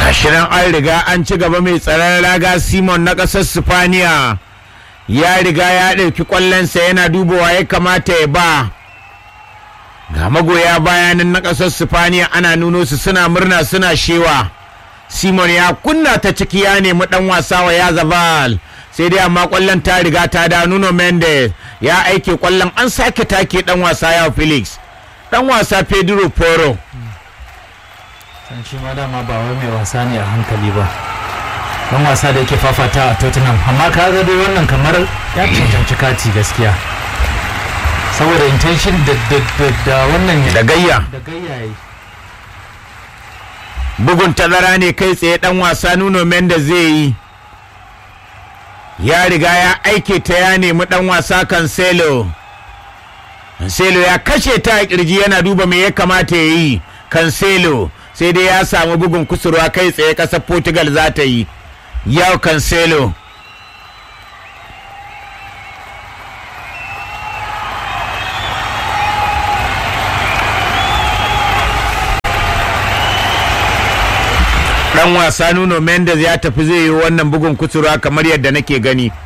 gashinan an riga an ci gaba. Mai tsaron raga Simon na ƙasar Sifaniya ya riga ya ɗauki ƙwallonsa yana dubawa ya kamata ya ba. Ga magoya bayanin na ƙasar Sifaniya ana nuno su suna murna suna shewa. Simon ya kunna ta ciki ya nemi ɗan wasa wa Yazabal, sai dai amma ƙwallon ta riga ta da. Nuno Mendes ya aike ƙwallon, an sake take ɗan wasa ya Felix, ɗan wasa Pedro Porro. San shi ma dama ba wai mai wasa ne a hankali ba, ɗan wasa da yake fafata a Tottenham, amma ka ga dai wannan kamar ya cancanci kati gaskiya, saboda intention da wannan da gayya yi. Bugun tazara ne kai tsaye ɗan wasa Nuno Mendes zai yi, ya riga ya aike ta ya nemi ɗan wasa Cancelo ya kashe ta a kirji yana duba me ya kamata ya yi. Cancelo sai dai ya samu bugun kusurwa kai tsaye, ƙasar Portugal za ta yi. Yau Cancelo ɗan wasa Nuno Mendes ya tafi zai yi wannan bugun kusurwa kamar yadda nake gani.